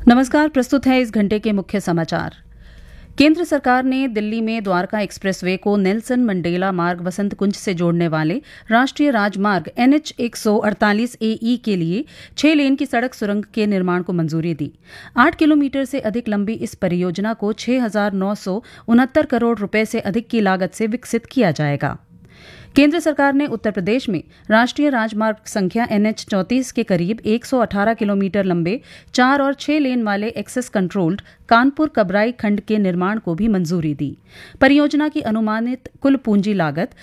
नमस्कार। प्रस्तुत है इस घंटे के मुख्य समाचार। केंद्र सरकार ने दिल्ली में द्वारका एक्सप्रेसवे को नेल्सन मंडेला मार्ग वसंत कुंज से जोड़ने वाले राष्ट्रीय राजमार्ग NH 148 AE के लिए 6 लेन की सड़क सुरंग के निर्माण को मंजूरी दी। 8 किलोमीटर से अधिक लंबी इस परियोजना को 6,969 करोड़ रुपए से अधिक की लागत से विकसित किया जाएगा। केंद्र सरकार ने उत्तर प्रदेश में राष्ट्रीय राजमार्ग संख्या NH 34 के करीब 118 किलोमीटर लंबे 4 और 6 लेन वाले एक्सेस कंट्रोल्ड कानपुर कबराई खंड के निर्माण को भी मंजूरी दी। परियोजना की अनुमानित कुल पूंजी लागत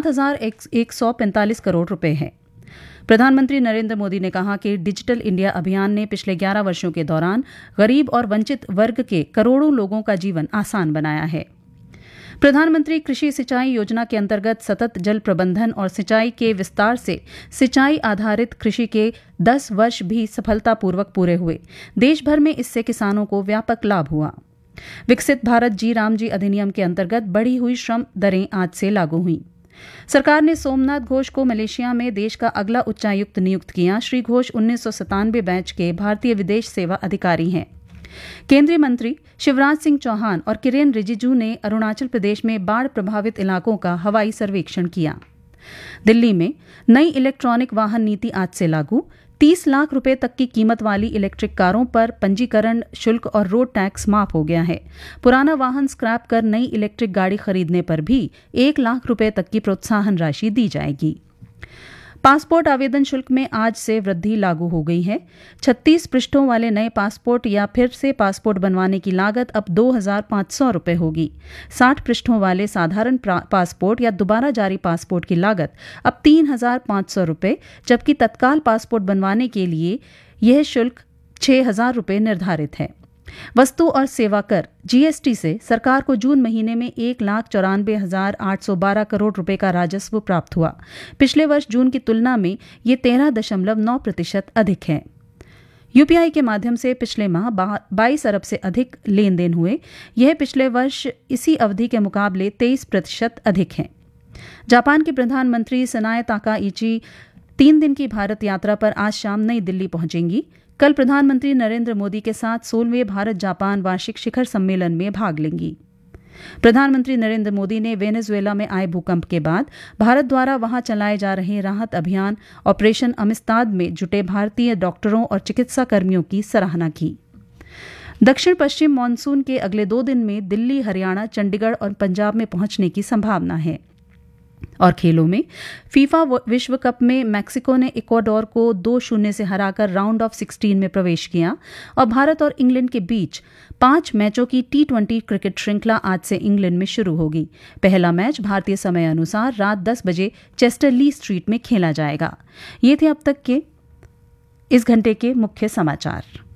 7,145 करोड़ रुपए है। प्रधानमंत्री नरेंद्र मोदी ने कहा कि डिजिटल इंडिया अभियान ने पिछले 11 वर्षों के दौरान गरीब और वंचित वर्ग के करोड़ों लोगों का जीवन आसान बनाया है। प्रधानमंत्री कृषि सिंचाई योजना के अंतर्गत सतत जल प्रबंधन और सिंचाई के विस्तार से सिंचाई आधारित कृषि के 10 वर्ष भी सफलतापूर्वक पूरे हुए। देश भर में इससे किसानों को व्यापक लाभ हुआ। विकसित भारत जी राम जी अधिनियम के अंतर्गत बढ़ी हुई श्रम दरें आज से लागू हुई। सरकार ने सोमनाथ घोष को मलेशिया में देश का अगला उच्चायुक्त नियुक्त किया। श्री घोष 1997 बैच के भारतीय विदेश सेवा अधिकारी हैं। केंद्रीय मंत्री शिवराज सिंह चौहान और किरेन रिजिजू ने अरुणाचल प्रदेश में बाढ़ प्रभावित इलाकों का हवाई सर्वेक्षण किया। दिल्ली में नई इलेक्ट्रॉनिक वाहन नीति आज से लागू। 30 लाख रुपए तक की कीमत वाली इलेक्ट्रिक कारों पर पंजीकरण शुल्क और रोड टैक्स माफ हो गया है। पुराना वाहन स्क्रैप कर नई इलेक्ट्रिक गाड़ी खरीदने पर भी 1 लाख रुपए तक की प्रोत्साहन राशि दी जाएगी। पासपोर्ट आवेदन शुल्क में आज से वृद्धि लागू हो गई है। 36 पृष्ठों वाले नए पासपोर्ट या फिर से पासपोर्ट बनवाने की लागत अब 2,500 रुपये होगी। 60 पृष्ठों वाले साधारण पासपोर्ट या दोबारा जारी पासपोर्ट की लागत अब 3,500 रुपये, जबकि तत्काल पासपोर्ट बनवाने के लिए यह शुल्क 6,000 रुपये निर्धारित है। वस्तु और सेवा कर GST से सरकार को जून महीने में 1,94,812 करोड़ रुपए का राजस्व प्राप्त हुआ। पिछले वर्ष जून की तुलना में ये 13.9% अधिक है। UPI के माध्यम से पिछले माह 22 अरब से अधिक लेन देन हुए। यह पिछले वर्ष इसी अवधि के मुकाबले 23% अधिक है। जापान के प्रधानमंत्री सनाए ताकाइची 3 दिन की भारत यात्रा पर आज शाम नई दिल्ली पहुंचेंगी। कल प्रधानमंत्री नरेंद्र मोदी के साथ 16वें भारत जापान वार्षिक शिखर सम्मेलन में भाग लेंगी। प्रधानमंत्री नरेंद्र मोदी ने वेनेजुएला में आए भूकंप के बाद भारत द्वारा वहां चलाए जा रहे राहत अभियान ऑपरेशन अमिस्ताद में जुटे भारतीय डॉक्टरों और चिकित्सा कर्मियों की सराहना की। दक्षिण पश्चिम मानसून के अगले 2 दिन में दिल्ली, हरियाणा, चंडीगढ़ और पंजाब में पहुंचने की संभावना है। और खेलों में फीफा विश्व कप में मैक्सिको ने इक्वाडोर को 2-0 से हराकर राउंड ऑफ 16 में प्रवेश किया और भारत और इंग्लैंड के बीच 5 मैचों की T20 क्रिकेट श्रृंखला आज से इंग्लैंड में शुरू होगी। पहला मैच भारतीय समय अनुसार रात 10 बजे चेस्टर ली स्ट्रीट में खेला जाएगा। ये थे अब तक के इस घंटे के मुख्य समाचार।